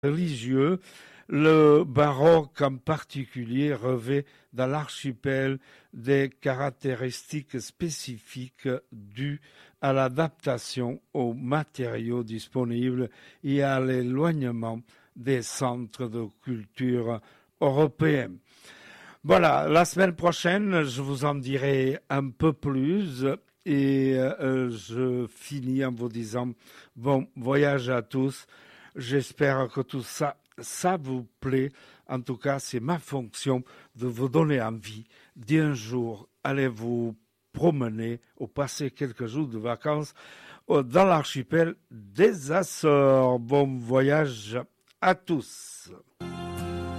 religieux. Le baroque en particulier revêt dans l'archipel des caractéristiques spécifiques dues à l'adaptation aux matériaux disponibles et à l'éloignement des centres de culture européens. Voilà, la semaine prochaine, je vous en dirai un peu plus et je finis en vous disant bon voyage à tous. J'espère que tout ça vous plaît. En tout cas, c'est ma fonction de vous donner envie d'un jour aller vous promener ou passer quelques jours de vacances dans l'archipel des Açores. Bon voyage à tous.